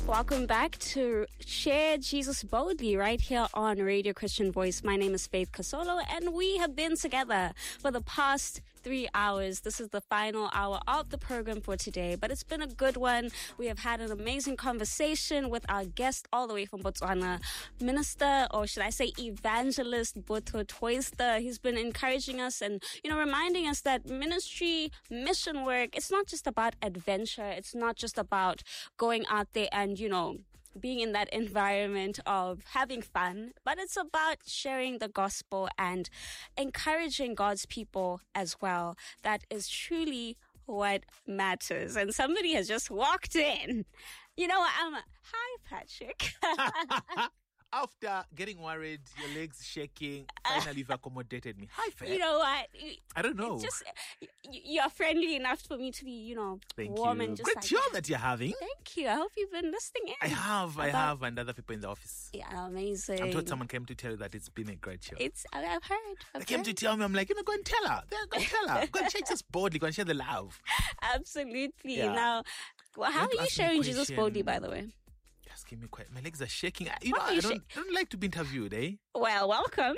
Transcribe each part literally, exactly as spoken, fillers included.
Welcome back to Share Jesus Boldly right here on Radio Christian Voice. My name is Faith Kasolo, and we have been together for the past three hours. This is the final hour of the program for today, but it's been a good one. We have had an amazing conversation with our guest all the way from Botswana, Minister, or should I say Evangelist Botho Toyster. He's been encouraging us and, you know, reminding us that ministry, mission work, it's not just about adventure. It's not just about going out there and, you know, being in that environment of having fun, but it's about sharing the gospel and encouraging God's people as well. That is truly what matters. And somebody has just walked in. You know what? I'm a, hi, Patrick. After getting worried, your legs shaking, finally you've accommodated me. Hi, Faith. You know what? I don't know. It's just, you're friendly enough for me to be, you know, Thank warm you. and just Great like show that you're having. Thank you. I hope you've been listening in. I have, I About- have, and other people in the office. Yeah, amazing. I'm told someone came to tell you that it's been a great show. It's, I- I've heard. I've They came heard. to tell me, I'm like, you know, go and tell her. Go and tell her. Go and share Jesus boldly. Go and share the love. Absolutely. Yeah. Now, well, how have to are you ask me a sharing Jesus question. boldly, by the way? Just give me quiet. My legs are shaking. I- You Why know, are I you don't, don't like to be interviewed, eh? Well, welcome.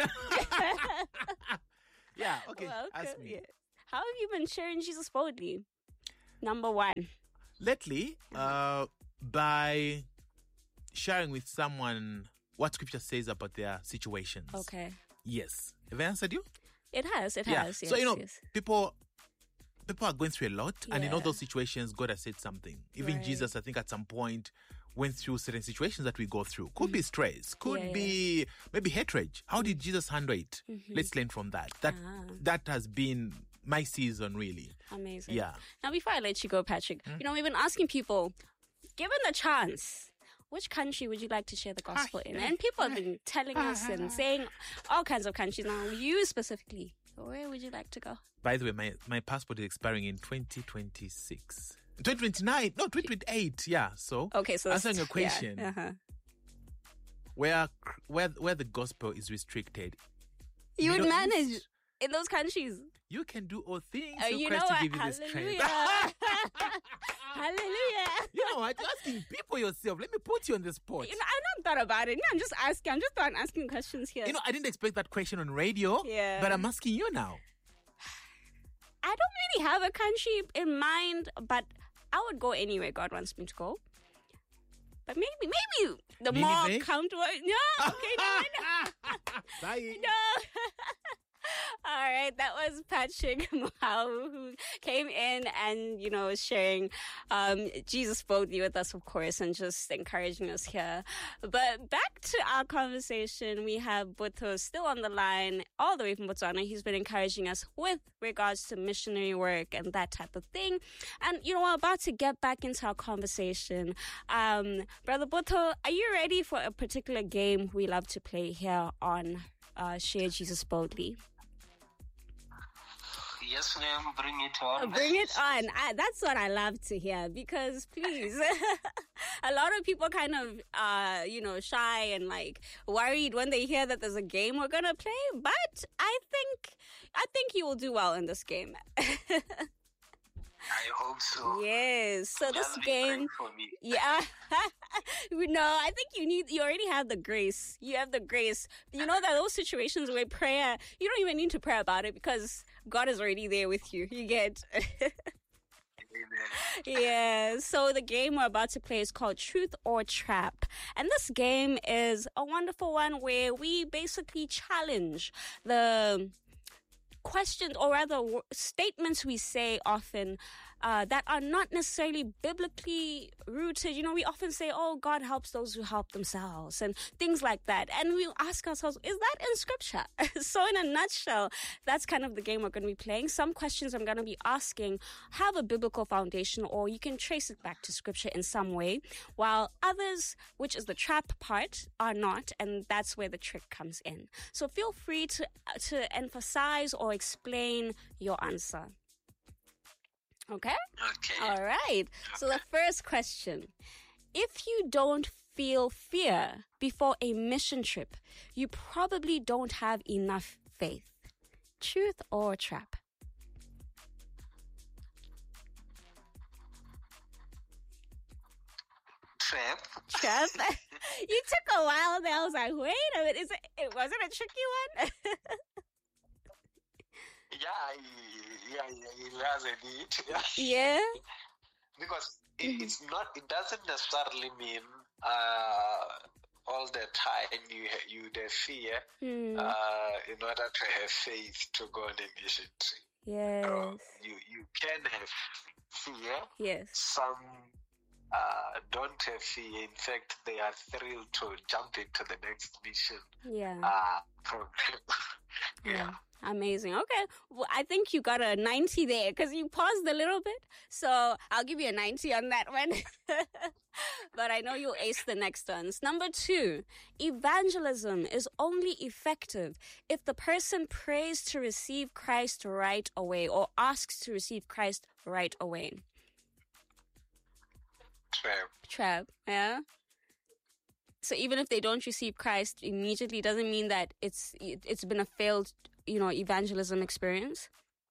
Yeah, okay. welcome. Ask me. Yeah. How have you been sharing Jesus boldly? Number one. Lately, uh, by sharing with someone what scripture says about their situations. Okay. Yes. Have I answered you? It has. It Yeah. has. Yes, so, you know, yes. people people are going through a lot. And in all Yeah. those situations, God has said something. Even Right. Jesus, I think, at some point went through certain situations that we go through. Could be stress. Could Yeah, yeah. be maybe hatred. How did Jesus handle it? Let's learn from that. That Ah. that has been my season, really. Amazing. Yeah. Now, before I let you go, Patrick, you know, we've been asking people, given the chance, which country would you like to share the gospel in? And people have been telling us and saying all kinds of countries. Now, you specifically, where would you like to go? By the way, my, my passport is expiring in twenty twenty-six. twenty twenty-nine? No, twenty twenty-eight. Yeah. So, Okay, so answering your yeah, question, uh-huh. where where where the gospel is restricted, You would Middle manage East, in those countries. you can do all things Uh, through you Christ know to what? give you the strength. Hallelujah. Hallelujah. You know what? You're asking people yourself. Let me put you on the spot. You know, I've not thought about it. No, I'm just asking. I'm just throwing asking questions here. You know, I didn't expect that question on radio, Yeah. but I'm asking you now. I don't really have a country in mind, but I would go anywhere God wants me to go. But maybe, maybe the more Nineveh? comfortable. No, okay, no, no. Bye. No. All right, that was Patrick Mohau, who came in and, you know, sharing um, Jesus boldly with us, of course, and just encouraging us here. But back to our conversation, we have Botho still on the line, all the way from Botswana. He's been encouraging us with regards to missionary work and that type of thing. And, you know, we're about to get back into our conversation. Um, Brother Botho, are you ready for a particular game we love to play here on uh, Share Jesus Boldly? Yes, ma'am. Bring it on. Bring it on. I, that's what I love to hear because, please, a lot of people kind of, uh, you know, shy and like worried when they hear that there's a game we're gonna play. But I think, I think you will do well in this game. I hope so. Yes. So this Just be game. praying for me. Yeah. No, I think you need, you already have the grace. You have the grace. You know that those situations where prayer, you don't even need to pray about it because God is already there with you. You get. Amen. Yeah. So the game we're about to play is called Truth or Trap. And this game is a wonderful one where we basically challenge the questions, or rather w- statements we say often uh, that are not necessarily biblically rooted. You know, we often say, oh, God helps those who help themselves and things like that. And we ask ourselves, is that in scripture? So in a nutshell, that's kind of the game we're going to be playing. Some questions I'm going to be asking have a biblical foundation, or you can trace it back to scripture in some way, while others, which is the trap part, are not. And that's where the trick comes in. So feel free to, to emphasize or explain your answer. Okay? Okay. All right. So the first question. If you don't feel fear before a mission trip, you probably don't have enough faith. Truth or trap? trap. Trap. You took a while there. I was like, wait a minute, is it? It wasn't a tricky one. Yeah, he- yeah, yeah, he has a need. Yeah. Because it, Mhm. it's not. It doesn't necessarily mean uh, all the time you ha- you the fear Hmm. uh, in order to have faith to go on a mission trip. Yes. So you you can have fear. Yes. Some uh, don't have fear. In fact, they are thrilled to jump into the next mission Yeah. uh, program. Yeah. Amazing. Okay. Well, I think you got a ninety there because you paused a little bit. So I'll give you a ninety on that one. But I know you'll ace the next ones. Number two, evangelism is only effective if the person prays to receive Christ right away or asks to receive Christ right away. Trap. Trap. Yeah. So even if they don't receive Christ immediately, doesn't mean that it's it's been a failed, you know, evangelism experience.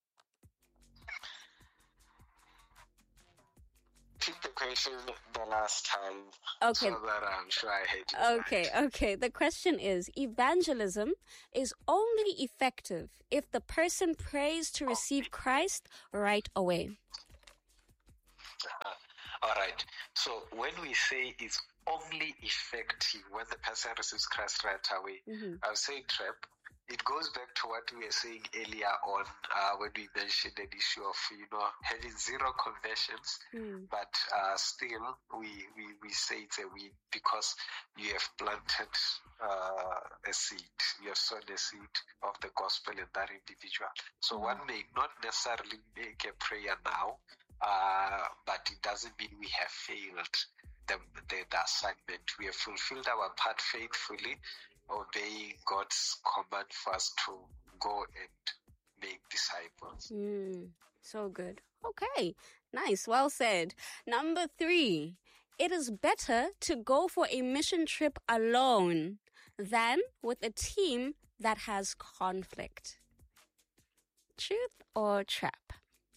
Repeat the question the last time. Okay. So that I'm sure I had you Okay, right. okay. The question is, evangelism is only effective if the person prays to receive Christ right away. Uh, all right. So when we say it's only effective when the person receives Christ right away, Mm-hmm. I'll say trap. It goes back to what we were saying earlier on uh, when we mentioned the issue of, you know, having zero conversions, Mm. but uh, still we, we, we say it's a win because you have planted uh, a seed, you have sown a seed of the gospel in that individual. So Mm. one may not necessarily make a prayer now, uh, but it doesn't mean we have failed the, the, the assignment. We have fulfilled our part faithfully, obeying God's command for us to go and make disciples. Mm. So good. Okay, nice. Well said. Number three, it is better to go for a mission trip alone than with a team that has conflict. Truth or trap?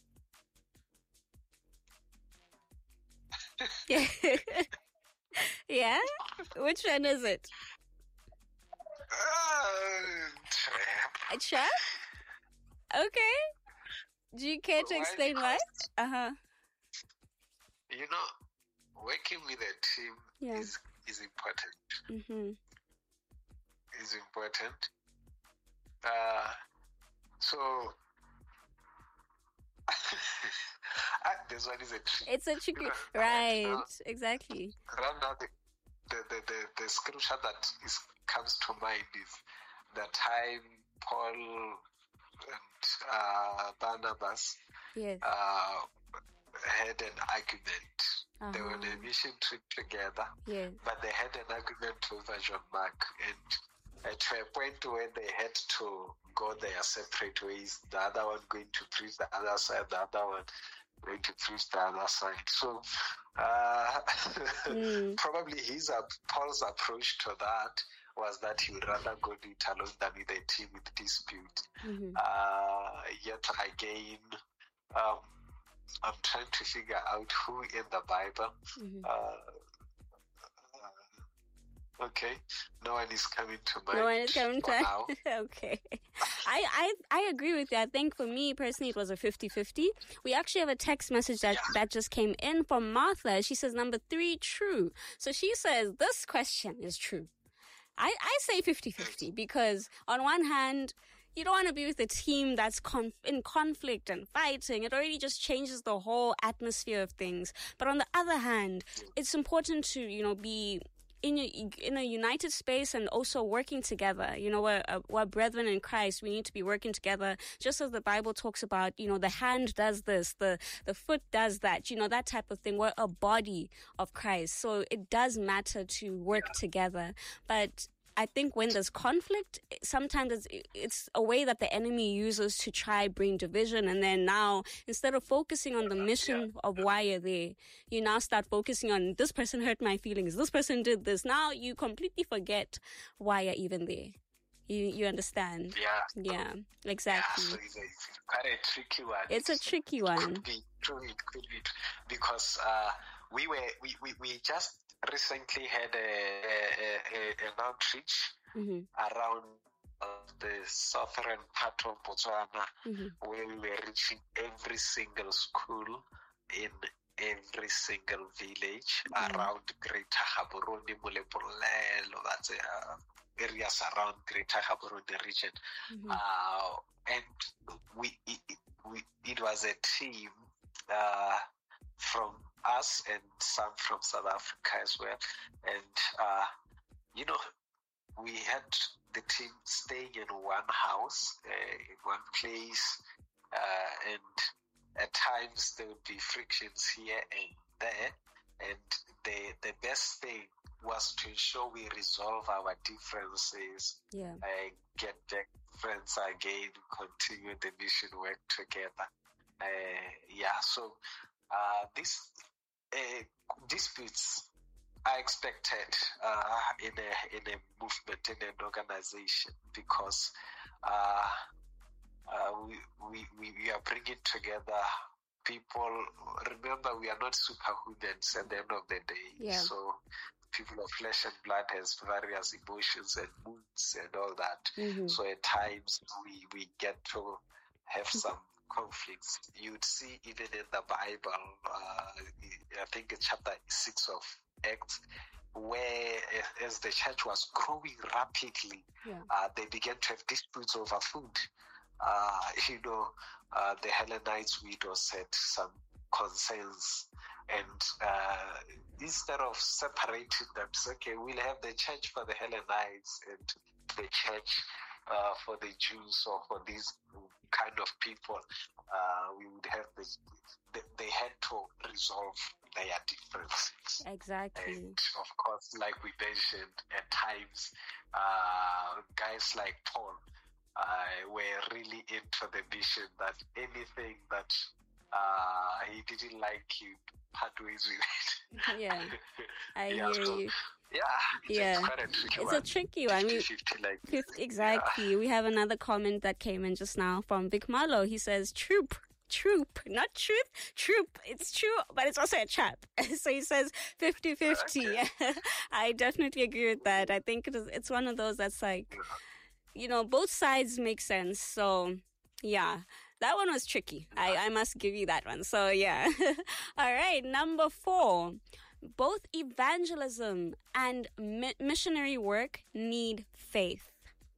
Yeah? Which one is it? Uh, trap. A trap? Okay. Do you care to Why? explain why? Uh-huh. You know, working with a team Yeah. is, is important. Mm-hmm. Is important. Uh, so, ah, this one is a trick. It's a tricky... Because Right. now- Exactly. Right now, the, the, the, the, the scripture that is, comes to mind is the time Paul and uh, Barnabas Yes. uh, had an argument. They were on Uh-huh. a mission trip together, Yes. but they had an argument over John Mark, and at a point where they had to go their separate ways, the other one going to preach the other side, the other one going to preach the other side. So, uh, Mm. probably his uh, Paul's approach to that was that he would rather go do it alone than with a team with dispute. Mm-hmm. Uh, yet again, um, I'm trying to figure out who in the Bible. Mm-hmm. Uh, uh, okay, no one is coming to mind. No one is coming for to now. Okay. I, I I agree with you. I think for me personally it was a fifty-fifty. We actually have a text message that, Yeah. that just came in from Martha. She says number three, true. So she says this question is true. I, I say fifty-fifty because on one hand, you don't want to be with a team that's conf- in conflict and fighting. It already just changes the whole atmosphere of things. But on the other hand, it's important to, you know, be in a, in a united space and also working together. You know, we're, uh, we're brethren in Christ. We need to be working together. Just as the Bible talks about, you know, the hand does this, the, the foot does that, you know, that type of thing. We're a body of Christ. So it does matter to work Yeah. together. But I think when there's conflict, sometimes it's, it's a way that the enemy uses to try bring division. And then now, instead of focusing on the mission of why you're there, you now start focusing on this person hurt my feelings, this person did this. Now you completely forget why you're even there. You you understand? Yeah. Yeah, Yeah, exactly. so it's, a, it's quite a tricky one. It's a tricky It one. could be true. It could be true. Because uh, we were we, we, we just recently had a, a, a, an outreach Mm-hmm. around uh, the southern part of Botswana, Mm-hmm. where we were reaching every single school in every single village Mm. around Greater Gaborone, Molebolelo, that's uh, areas around Greater Gaborone region. Mm-hmm. Uh, and we it, it- we it was a team uh, from us and some from South Africa as well. And uh, you know, we had the team staying in one house, uh, in one place, uh, and at times there would be frictions here and there. And the the best thing was to ensure we resolve our differences, Yeah. uh, get back friends again, continue the mission work together. Uh, yeah, so uh, this uh, disputes are expected uh, in a in a movement, in an organization, because uh, uh, we, we we we are bringing together people. Remember, we are not superhumans at the end of the day. Yeah. So people of flesh and blood has various emotions and moods and all that. Mm-hmm. So at times we, we get to have some conflicts. You'd see even in the Bible, uh, I think in chapter six of Acts, where as the church was growing rapidly, Yeah. uh, they began to have disputes over food. Uh, you know, uh, the Hellenites widows had some concerns, and uh, instead of separating them, so, okay, we'll have the church for the Hellenites and the church uh, for the Jews, or for these kind of people. Uh, we would have the, they, they had to resolve their differences. Exactly. And of course, like we mentioned, at times, uh, guys like Paul uh, were really into the mission that anything that uh, he didn't like, he part ways with it. Yeah. I Yeah, hear so, you. Yeah, it's Yeah. quite a tricky It's one. a tricky one. We, fifty-fifty like this. Fifth, exactly. We have another comment that came in just now from Big Marlo. He says, troop, troop, not truth, troop. It's true, but it's also a trap. So he says fifty-fifty. Okay. I definitely agree with that. I think it is, it's one of those that's like, you know, both sides make sense. So, yeah. That one was tricky. I, I must give you that one. So, yeah. All right. Number four. Both evangelism and mi- missionary work need faith.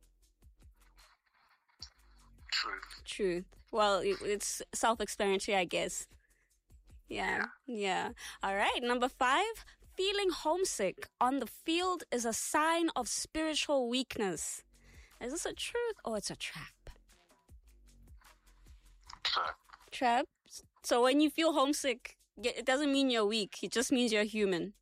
Truth. Truth. Well, it, it's self-explanatory, I guess. Yeah. Yeah. All right. Number five. Feeling homesick on the field is a sign of spiritual weakness. Is this a truth or it's a trap? Truth. Trap. So when you feel homesick, it doesn't mean you're weak. It just means you're human.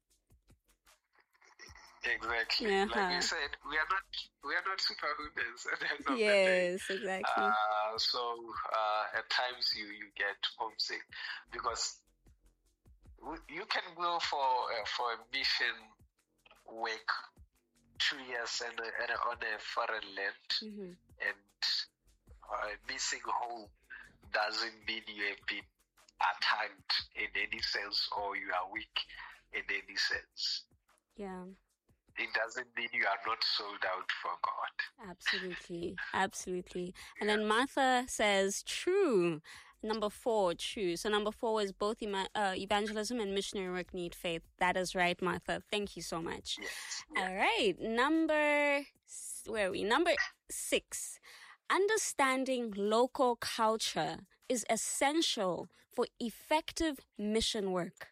Exactly. Yeah, Like huh. we said, we are not we are not superhumans at the end of the day. Yes, exactly. Uh, so uh, at times you, you get homesick because w- you can go for uh, for a mission work two years and, uh, and on a foreign land, Mm-hmm. and uh, missing home doesn't mean you have been attacked in any sense or you are weak in any sense. Yeah, It doesn't mean you are not sold out for God. absolutely. Absolutely. And then Martha says, true. Number four, true. So number four is both ema- uh, evangelism and missionary work need faith. That is right, Martha. Thank you so much. Yes. All right. Number, s- where are we? Number six. Understanding local culture is essential for effective mission work.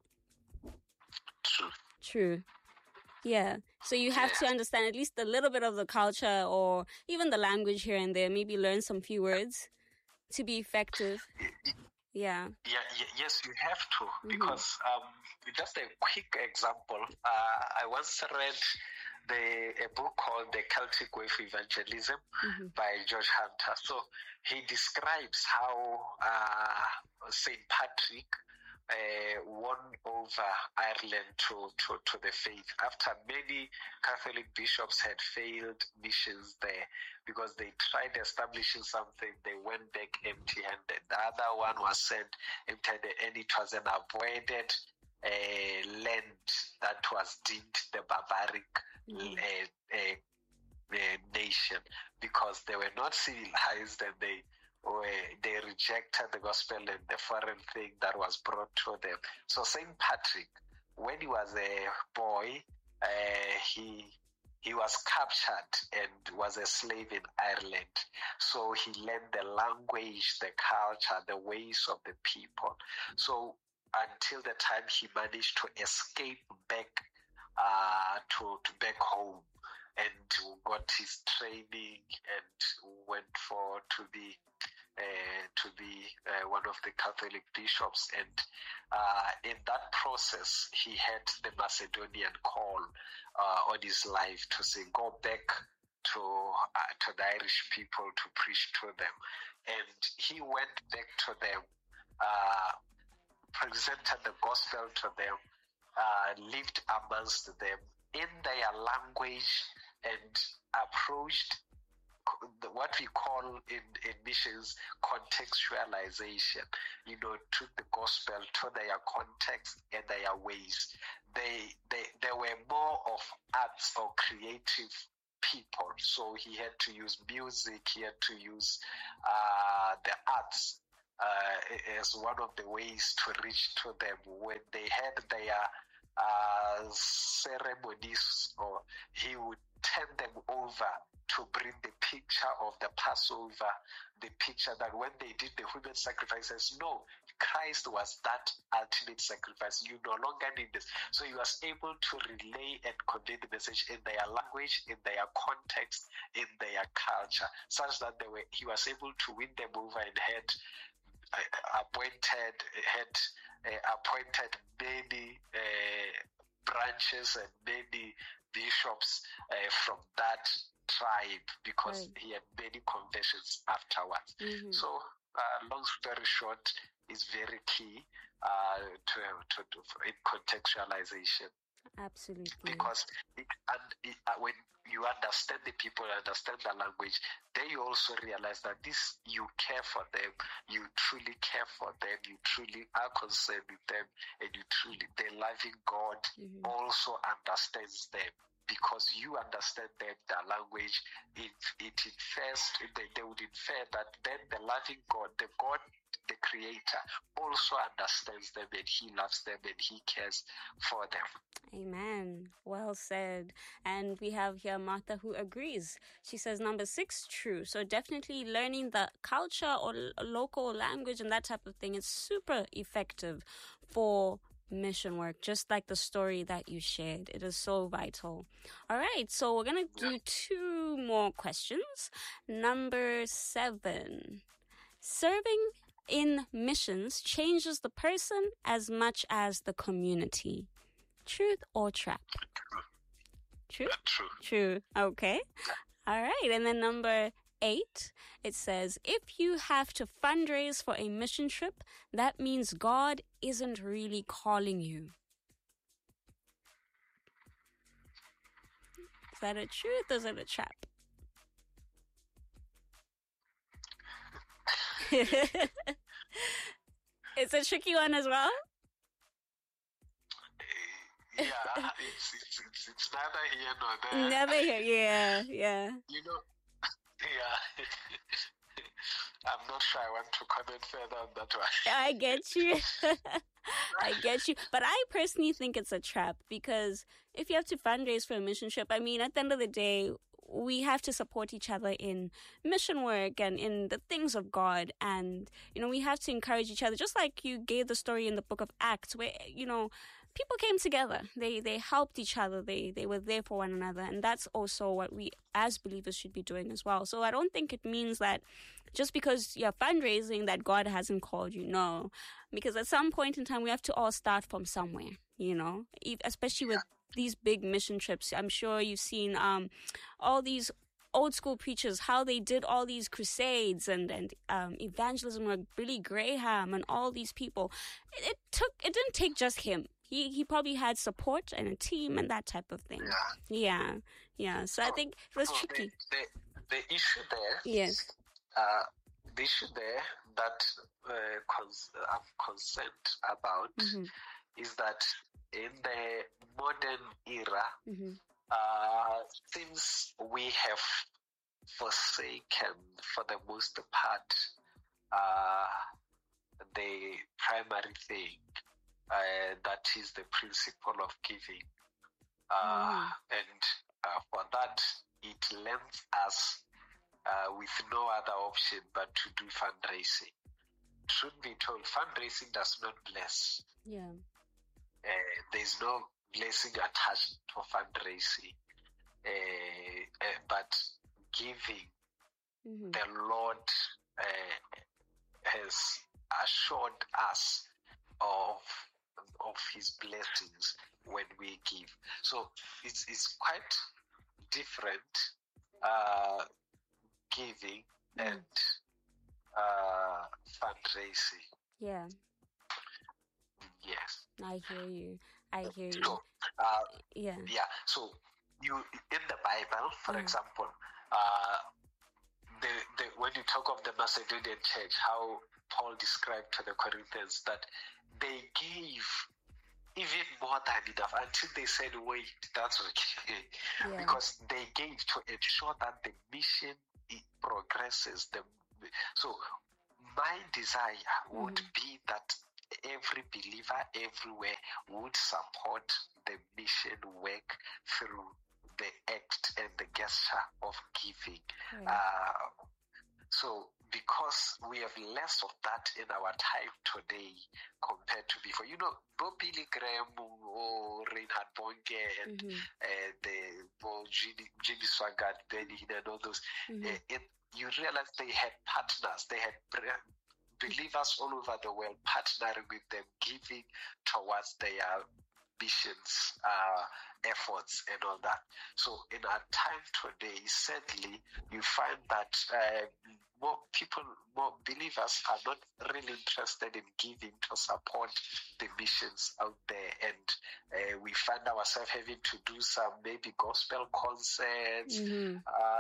True. True. Yeah. So you have to understand at least a little bit of the culture or even the language here and there. Maybe learn some few words to be effective. Yeah. Yeah, y- yes, you have to, Mhm. because um, just a quick example. Uh, I once read the a book called The Celtic Way for Evangelism Mhm. by George Hunter. So he describes how uh, Saint Patrick uh, won over Ireland to, to, to the faith after many Catholic bishops had failed missions there because they tried establishing something, they went back empty-handed. The other one was sent empty-handed, and it was an avoided uh, land that was deemed the barbaric Mhm. uh, uh, uh, nation, because they were not civilized, and they were, they rejected the gospel and the foreign thing that was brought to them. So Saint Patrick, when he was a boy, uh, he he was captured and was a slave in Ireland. So he learned the language, the culture, the ways of the people. So until the time he managed to escape back uh, to, to back home, and got his training and went for to be uh, to be uh, one of the Catholic bishops. And uh, in that process, he had the Macedonian call uh, on his life to say, go back to uh, to the Irish people to preach to them. And he went back to them, uh, presented the gospel to them, uh, lived amongst them in their language, and approached what we call in, in missions contextualization. You know, took the gospel to their context and their ways. They they they were more of arts or creative people, so he had to use music. He had to use uh, the arts uh, as one of the ways to reach to them when they had their uh, ceremonies, or he would turn them over to bring the picture of the Passover, the picture that when they did the human sacrifices, no, Christ was that ultimate sacrifice. You no longer need this. So he was able to relay and convey the message in their language, in their context, in their culture, such that they were, he was able to win them over and had uh, appointed, had uh, appointed many uh, branches and many bishops uh, from that tribe, because Right. he had many conversions afterwards. Mhm. So, uh, long story short, is very key uh, to, to, to in contextualization, Absolutely. because it, and it, uh, when you understand the people, understand the language, then you also realize that this, you care for them, you truly care for them, you truly are concerned with them, and you truly, the loving God Mhm. also understands them, because you understand them, their language. It, it infers, they, they would infer that then the loving God, the God, the Creator, also understands them, and He loves them, and He cares for them. Amen. Well said. And we have here Martha who agrees. She says number six, true. So definitely learning the culture or l- local language and that type of thing is super effective for mission work, just like the story that you shared. It is so vital. All right, so we're going to do two more questions. Number seven. Serving in missions changes the person as much as the community. Truth or trap? True? True. True. Okay. All right. And then number eight, it says, if you have to fundraise for a mission trip, that means God isn't really calling you. Is that a truth or is it a trap? It's a tricky one as well. Yeah, it's, it's, it's, it's neither here nor there. Never hear. Yeah, yeah. You know, yeah. I'm not sure I want to comment further on that one. I get you. I get you. But I personally think it's a trap, because if you have to fundraise for a mission trip, I mean, at the end of the day, we have to support each other in mission work and in the things of God. And, you know, we have to encourage each other, just like you gave the story in the book of Acts, where, you know, people came together. They they helped each other. They they were there for one another. And that's also what we as believers should be doing as well. So I don't think it means that just because you're fundraising that God hasn't called you. No. Because at some point in time, we have to all start from somewhere, you know, E- especially with these big mission trips. I'm sure you've seen um, all these old school preachers, how they did all these crusades and, and um, evangelism work, Billy Graham and all these people. It, it took, it didn't take just him. He he probably had support and a team and that type of thing. Yeah. Yeah. Yeah. So I think it was So tricky. The, the, the issue there, Yes. uh, the issue there that uh, cons- I'm concerned about Mhm. is that in the modern era, Mm-hmm. uh, since we have forsaken, for the most part, uh, the primary thing, uh, that is the principle of giving. Uh, Mm. and uh, for that, it lends us uh, with no other option but to do fundraising. Truth be told, fundraising does not bless. Yeah. Uh, there's no blessing attached to fundraising. Uh, uh, but giving, Mm-hmm. the Lord uh, has assured us of of His blessings when we give. So it's it's quite different, uh, giving Mm. and uh, fundraising. Yeah, Yes. I hear you. I hear you. So uh, Yeah. yeah. So you in the Bible, for Yeah. example, uh, the, the when you talk of the Macedonian church, how Paul described to the Corinthians that they gave even more than enough until they said, wait, that's okay. Yeah. Because they gave to ensure that the mission it progresses. The, so my desire would Mhm. be that every believer everywhere would support the mission work through the act and the gesture of giving. Right. Uh, so because we have less of that in our time today compared to before, you know, Bob Billy Graham or Reinhard Bonke and Mhm. uh, the well, Jimmy, Jimmy Swaggart, Benny Hinn and all those, Mhm. uh, it, you realize they had partners, they had bre- believers all over the world partnering with them, giving towards their missions uh, efforts and all that. So in our time today, sadly, you find that uh, more people, more believers are not really interested in giving to support the missions out there, and uh, we find ourselves having to do some maybe gospel concerts, Mhm.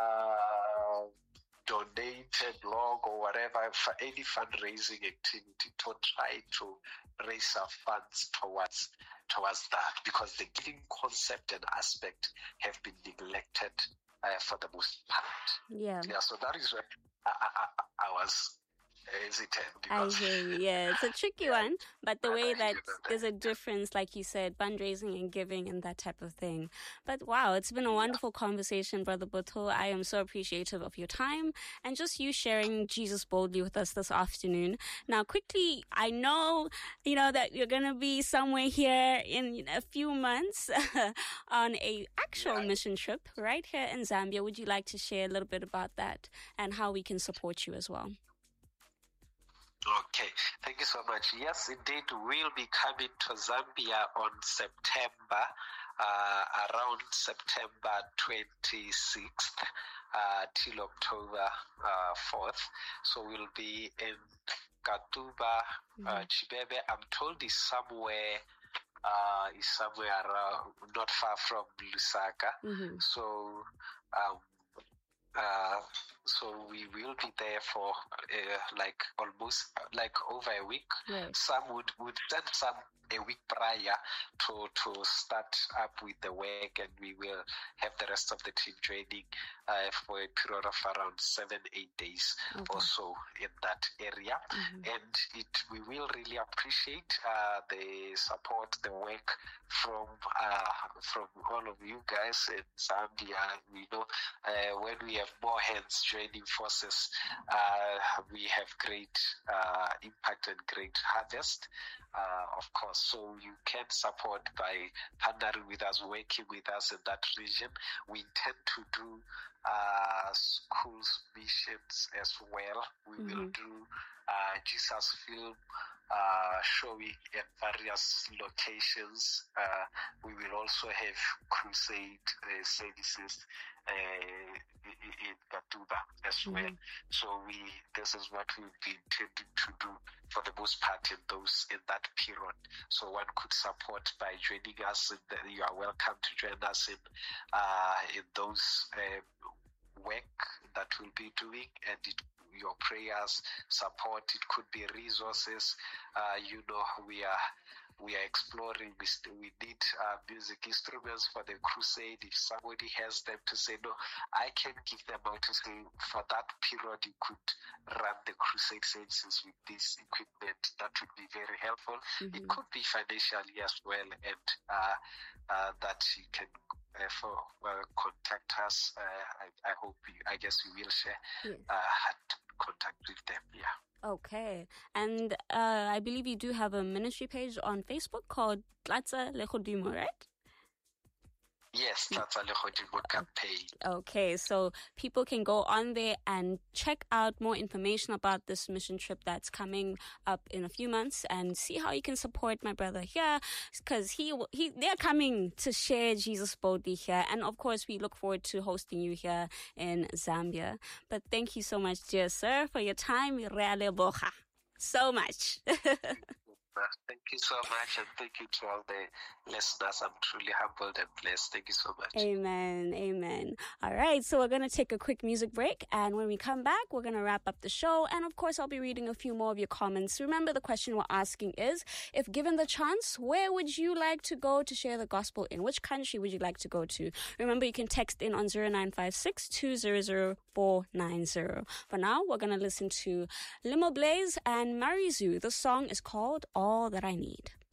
uh, donated blog or whatever, for any fundraising activity to try to raise some funds towards towards that, because the giving concept and aspect have been neglected uh, for the most part. Yeah. Yeah, so that is where I, I, I, I was hesitant. I Because hear you. Yeah, it's a tricky Yeah. one, but the I way know, that you know that. there's a difference, like you said, fundraising and giving and that type of thing. But wow, it's been a wonderful conversation, Brother Boto. I am so appreciative of your time and just you sharing Jesus boldly with us this afternoon. Now, quickly, I know, you know, that you're going to be somewhere here in a few months on a actual Yeah. mission trip right here in Zambia. Would you like to share a little bit about that and how we can support you as well? Okay, thank you so much. Yes, indeed, we'll be coming to Zambia on September, uh, around September twenty-sixth uh, till October uh, fourth. So we'll be in Katuba, uh, Chibebe. I'm told it's somewhere, uh, is somewhere around, not far from Lusaka. Mm-hmm. So, um, uh, so we will be there for uh, like almost uh, like over a week. Right. Some would would send some a week prior to to start up with the work, and we will have the rest of the team training uh, for a period of around seven eight days Okay. or so in that area. Mhm. And it we will really appreciate uh, the support, the work from uh, from all of you guys in Zambia. We know uh, when we have more hands joining forces, uh, we have great uh, impact and great harvest, uh, of course. So you can support by partnering with us, working with us in that region. We intend to do uh, schools missions as well. We will Mhm. do uh, Jesus film uh, showing at various locations. Uh, we will also have crusade uh, services uh, in, in Katuba as well. Mhm. So we this is what we'll be intending to do for the most part in those in that period. So one could support by joining us. In the, you are welcome to join us in uh, in those um, work that we'll be doing, and it, your prayers, support. It could be resources. Uh, you know, we are we are exploring. We, st- we need uh, music instruments for the crusade. If somebody has them to say, no, I can give them out to say, for that period, you could run the crusade services with this equipment. That would be very helpful. Mm-hmm. It could be financially as well, and uh, uh, that you can uh, for well, contact us. Uh, I, I hope you, I guess we will share yes. uh, contact with them. Yeah. Okay. And uh, I believe you do have a ministry page on Facebook called Tlatsa Legodimo, right? Yes, Tlatsa Legodimo campaign. Okay, so people can go on there and check out more information about this mission trip that's coming up in a few months and see how you can support my brother here, because he, he they're coming to share Jesus boldly here. And of course, we look forward to hosting you here in Zambia. But thank you so much, dear sir, for your time. So much. Thank you so much, and thank you to all the listeners. I'm truly humbled and blessed. Thank you so much. Amen. Amen. All right, so we're going to take a quick music break, and when we come back, we're going to wrap up the show, and of course, I'll be reading a few more of your comments. Remember, the question we're asking is, if given the chance, where would you like to go to share the gospel in? Which country would you like to go to? Remember, you can text in on zero nine five six, two zero zero, four nine zero. For now, we're going to listen to Limo Blaze and Marizu. The song is called All That I Need.